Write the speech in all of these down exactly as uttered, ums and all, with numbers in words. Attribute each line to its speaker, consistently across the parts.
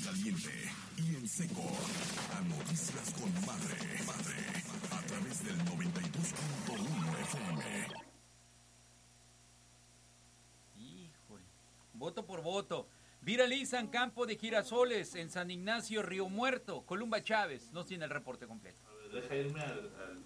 Speaker 1: caliente y en seco. A Noticias con Madre, Madre, a través del noventa y dos punto uno F M.
Speaker 2: Híjole. Voto por voto. Viralizan campo de girasoles en San Ignacio, Río Muerto. Columba Chávez nos tiene el reporte completo.
Speaker 3: A ver, deja irme al... al...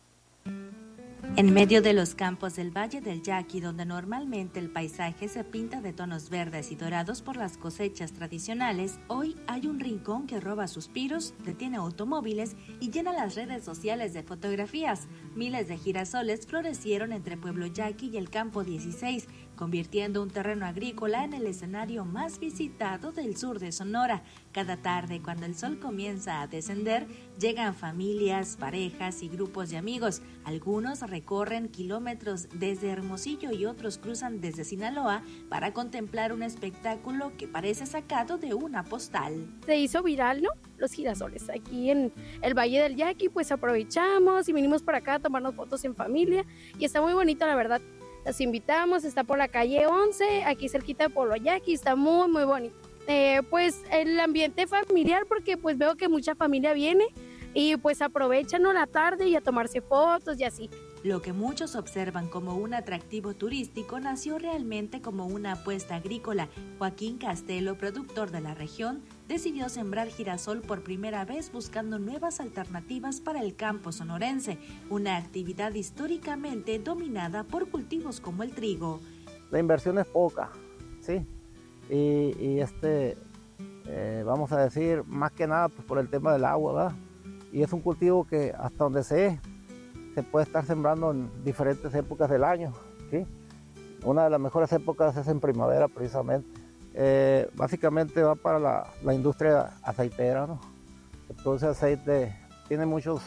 Speaker 4: En medio de los campos del Valle del Yaqui, donde normalmente el paisaje se pinta de tonos verdes y dorados por las cosechas tradicionales, hoy hay un rincón que roba suspiros, detiene automóviles y llena las redes sociales de fotografías. Miles de girasoles florecieron entre Pueblo Yaqui y el Campo dieciséis, convirtiendo un terreno agrícola en el escenario más visitado del sur de Sonora. Cada tarde, cuando el sol comienza a descender, llegan familias, parejas y grupos de amigos. Algunos recorren kilómetros desde Hermosillo y otros cruzan desde Sinaloa para contemplar un espectáculo que parece sacado de una postal.
Speaker 5: Se hizo viral, ¿no? Los girasoles aquí en el Valle del Yaqui, pues aprovechamos y vinimos para acá a tomarnos fotos en familia y está muy bonito, la verdad. Los invitamos, está por la calle once, aquí cerquita de Pueblo Yaqui, está muy muy bonito. Eh, pues el ambiente familiar, porque pues veo que mucha familia viene y pues aprovechan, ¿no?, la tarde y a tomarse fotos y así.
Speaker 4: Lo que muchos observan como un atractivo turístico nació realmente como una apuesta agrícola. Joaquín Castelo, productor de la región, decidió sembrar girasol por primera vez buscando nuevas alternativas para el campo sonorense, una actividad históricamente dominada por cultivos como el trigo.
Speaker 6: La inversión es poca, ¿sí? Y, y este, eh, vamos a decir, más que nada pues, por el tema del agua, ¿verdad? Y es un cultivo que hasta donde sé, se puede estar sembrando en diferentes épocas del año, ¿sí? Una de las mejores épocas es en primavera, precisamente. Eh, básicamente va para la, la industria aceitera, ¿no? Se produce aceite, tiene muchos,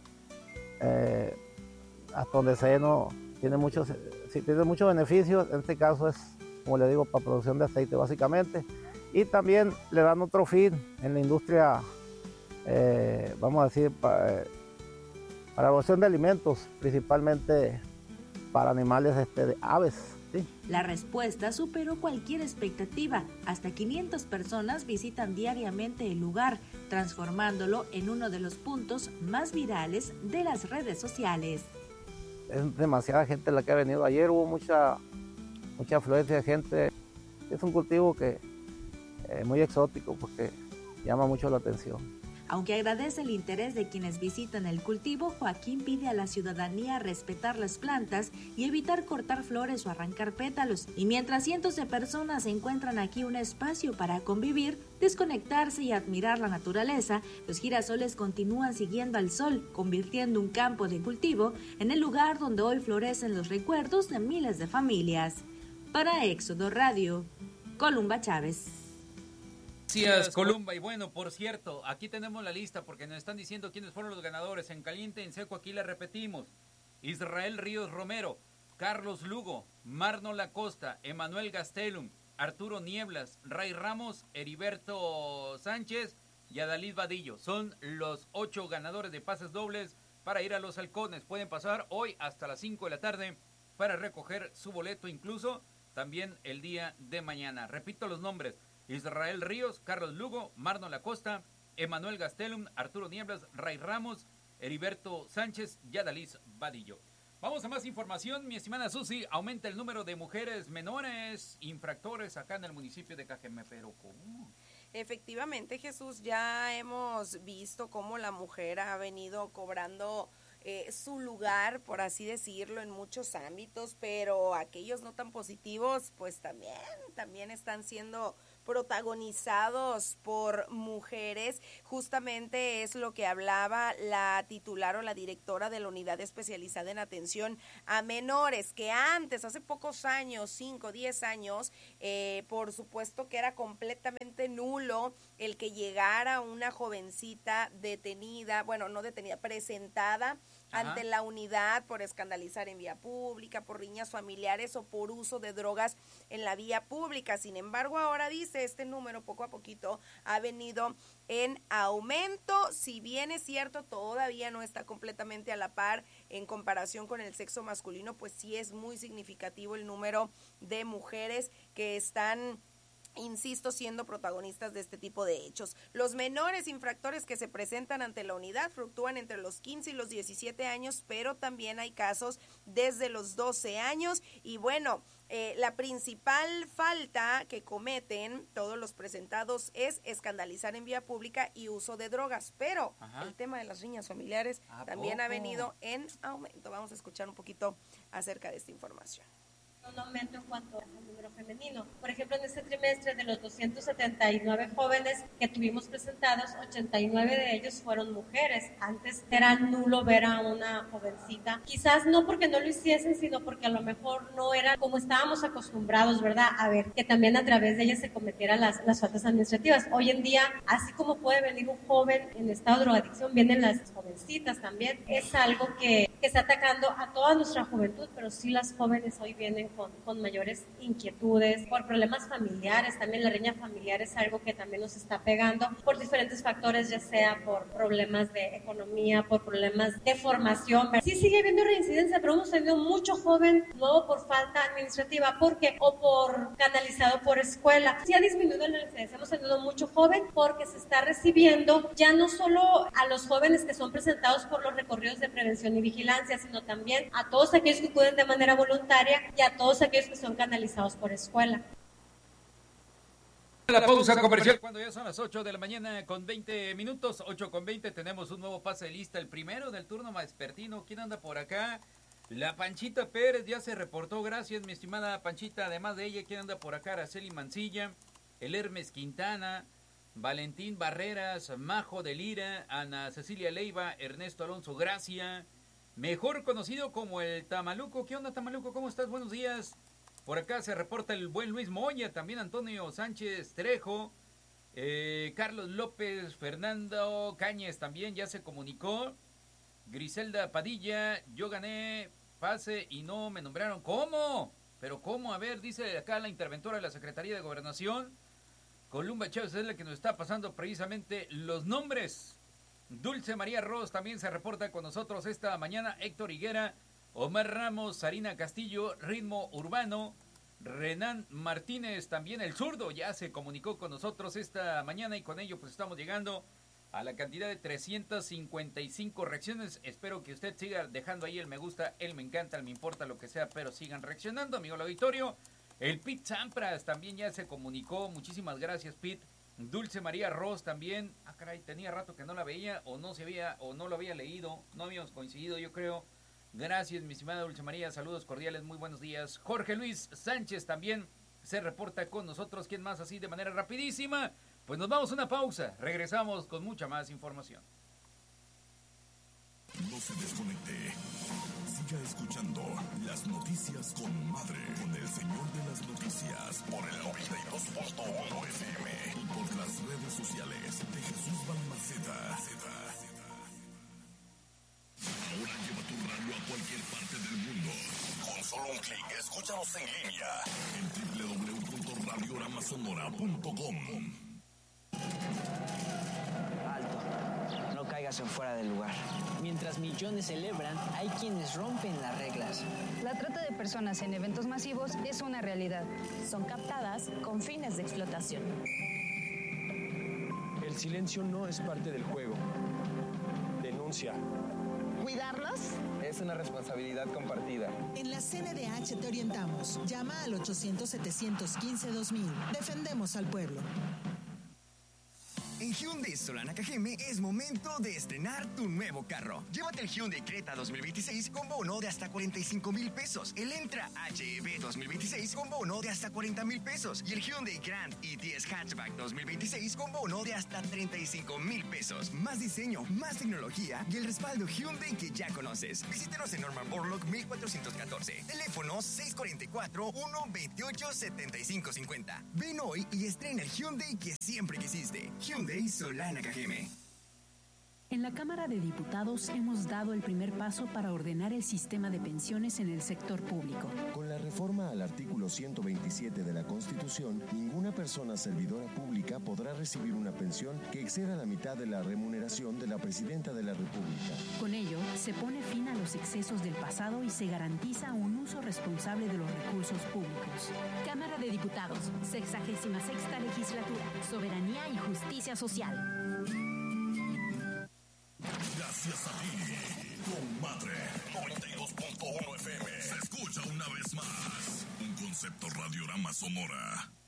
Speaker 6: eh, hasta donde sé, ¿no? Tiene muchos, sí, tiene muchos beneficios. En este caso es, como le digo, para producción de aceite, básicamente. Y también le dan otro fin en la industria, eh, vamos a decir, para, eh, para producción de alimentos, principalmente para animales este, de aves. ¿Sí?
Speaker 4: La respuesta superó cualquier expectativa. Hasta quinientas personas visitan diariamente el lugar, transformándolo en uno de los puntos más virales de las redes sociales.
Speaker 6: Es demasiada gente la que ha venido. Ayer hubo mucha, mucha afluencia de gente. Es un cultivo que es muy exótico porque llama mucho la atención.
Speaker 4: Aunque agradece el interés de quienes visitan el cultivo, Joaquín pide a la ciudadanía respetar las plantas y evitar cortar flores o arrancar pétalos. Y mientras cientos de personas encuentran aquí un espacio para convivir, desconectarse y admirar la naturaleza, los girasoles continúan siguiendo al sol, convirtiendo un campo de cultivo en el lugar donde hoy florecen los recuerdos de miles de familias. Para Éxodo Radio, Columba Chávez.
Speaker 2: Gracias, Columba. Y bueno, por cierto, aquí tenemos la lista porque nos están diciendo quiénes fueron los ganadores. En caliente, en seco, aquí la repetimos. Israel Ríos Romero, Carlos Lugo, Marno Lacosta, Emanuel Gastelum, Arturo Nieblas, Ray Ramos, Heriberto Sánchez y Adalid Vadillo. Son los ocho ganadores de pases dobles para ir a Los Halcones. Pueden pasar hoy hasta las cinco de la tarde para recoger su boleto, incluso también el día de mañana. Repito los nombres. Israel Ríos, Carlos Lugo, Marno Lacosta, Emanuel Gastelum, Arturo Nieblas, Ray Ramos, Heriberto Sánchez y Adalid Vadillo. Vamos a más información, mi estimada Susi. Aumenta el número de mujeres menores infractores acá en el municipio de Cajeme, pero ¿cómo?
Speaker 7: Efectivamente, Jesús, ya hemos visto cómo la mujer ha venido cobrando eh, su lugar, por así decirlo, en muchos ámbitos, pero aquellos no tan positivos, pues también, también están siendo protagonizados por mujeres. Justamente es lo que hablaba la titular o la directora de la unidad especializada en atención a menores, que antes, hace pocos años, cinco, diez años, eh, por supuesto que era completamente nulo el que llegara una jovencita detenida, bueno, no detenida, presentada Ajá. ante la unidad por escandalizar en vía pública, por riñas familiares o por uso de drogas en la vía pública. Sin embargo, ahora dice, este número poco a poquito ha venido en aumento. Si bien es cierto, todavía no está completamente a la par en comparación con el sexo masculino, pues sí es muy significativo el número de mujeres que están insisto, siendo protagonistas de este tipo de hechos. Los menores infractores que se presentan ante la unidad fluctúan entre los quince y los diecisiete años, pero también hay casos desde los doce años. Y bueno, eh, la principal falta que cometen todos los presentados es escandalizar en vía pública y uso de drogas, pero Ajá. el tema de las riñas familiares también ha venido en aumento. Vamos a escuchar un poquito acerca de esta información.
Speaker 3: Un aumento en cuanto al número femenino. Por ejemplo, en este trimestre de los doscientos setenta y nueve jóvenes que tuvimos presentados, ochenta y nueve de ellos fueron mujeres. Antes era nulo ver a una jovencita, quizás no porque no lo hiciesen, sino porque a lo mejor no era como estábamos acostumbrados, ¿verdad? A ver, que también a través de ellas se cometieran las, las faltas administrativas. Hoy en día, así como puede venir un joven en estado de drogadicción, vienen las jovencitas también. Es algo que, que está atacando a toda nuestra juventud, pero sí las jóvenes hoy vienen Con, con mayores inquietudes, por problemas familiares. También la riña familiar es algo que también nos está pegando por diferentes factores, ya sea por problemas de economía, por problemas de formación. Sí sigue habiendo reincidencia, pero hemos tenido mucho joven nuevo por falta administrativa, porque o por canalizado por escuela. Sí ha disminuido la reincidencia, hemos tenido mucho joven porque se está recibiendo ya no solo a los jóvenes que son presentados por los recorridos de prevención y vigilancia, sino también a todos aquellos que acuden de manera voluntaria y a todos aquellos que son canalizados por escuela.
Speaker 2: La pausa comercial cuando ya son las ocho de la mañana con veinte minutos, ocho con veinte, tenemos un nuevo pase de lista, el primero del turno vespertino. ¿Quién anda por acá? La Panchita Pérez ya se reportó, gracias mi estimada Panchita. Además de ella, ¿quién anda por acá? Araceli Mancilla, el Hermes Quintana, Valentín Barreras, Majo de Lira, Ana Cecilia Leiva, Ernesto Alonso Gracia, mejor conocido como el Tamaluco. ¿Qué onda, Tamaluco? ¿Cómo estás? Buenos días. Por acá se reporta el buen Luis Moya, también Antonio Sánchez Trejo, eh, Carlos López, Fernando Cáñez también ya se comunicó, Griselda Padilla, yo gané pase y no me nombraron. ¿Cómo? ¿Pero cómo? A ver, dice acá la interventora de la Secretaría de Gobernación, Columba Chávez, es la que nos está pasando precisamente los nombres. Dulce María Ross también se reporta con nosotros esta mañana. Héctor Higuera, Omar Ramos, Sarina Castillo, Ritmo Urbano, Renan Martínez, también el zurdo, ya se comunicó con nosotros esta mañana y con ello pues estamos llegando a la cantidad de trescientas cincuenta y cinco reacciones. Espero que usted siga dejando ahí el me gusta, el me encanta, el me importa, lo que sea, pero sigan reaccionando, amigo del auditorio. El Pete Sampras también ya se comunicó, muchísimas gracias, Pete. Dulce María Ross también, ah caray, tenía rato que no la veía o no se había o no lo había leído, no habíamos coincidido yo creo. Gracias mi estimada Dulce María, saludos cordiales, muy buenos días. Jorge Luis Sánchez también se reporta con nosotros. ¿Quién más así de manera rapidísima? Pues nos vamos a una pausa, regresamos con mucha más información.
Speaker 1: No se desconecte. Siga escuchando las noticias con Madre, con el señor de las noticias, por el noventa y dos punto uno F M y por las redes sociales de Jesús Balmaceda. Ahora lleva tu radio a cualquier parte del mundo. Con solo un clic, escúchanos en línea en doble u doble u doble u punto radiorama sonora punto com.
Speaker 8: Alto, no caigas en fuera del lugar. Mientras millones celebran, hay quienes rompen las reglas.
Speaker 9: La trata de personas en eventos masivos es una realidad.
Speaker 10: Son captadas con fines de explotación.
Speaker 11: El silencio no es parte del juego. Denuncia.
Speaker 12: ¿Cuidarlos?
Speaker 13: Es una responsabilidad compartida.
Speaker 12: En la C N D H te orientamos. Llama al ochocientos, setecientos quince, dos mil. Defendemos al pueblo.
Speaker 14: En Hyundai Solana Cajeme es momento de estrenar tu nuevo carro. Llévate el Hyundai Creta dos mil veintiséis con bono de hasta cuarenta y cinco mil pesos. El Entra H E V dos mil veintiséis con bono de hasta cuarenta mil pesos. Y el Hyundai Grand E T S Hatchback dos mil veintiséis con bono de hasta treinta y cinco mil pesos. Más diseño, más tecnología y el respaldo Hyundai que ya conoces. Visítenos en Norman Borlaug mil cuatrocientos catorce. Teléfono seis cuatro cuatro, uno dos ocho, siete cinco cinco cero. Ven hoy y estrena el Hyundai que siempre quisiste. Hyundai Solana Cajeme.
Speaker 15: En la Cámara de Diputados hemos dado el primer paso para ordenar el sistema de pensiones en el sector público.
Speaker 16: Con la reforma al artículo ciento veintisiete de la Constitución, ninguna persona servidora pública podrá recibir una pensión que exceda la mitad de la remuneración de la Presidenta de la República.
Speaker 15: Con ello, se pone fin a los excesos del pasado y se garantiza un uso responsable de los recursos públicos.
Speaker 17: Cámara de Diputados, sexagésima sexta legislatura, soberanía y justicia social.
Speaker 1: Gracias a ti, Comadre noventa y dos punto uno F M. Se escucha una vez más un concepto Radiorama Sonora.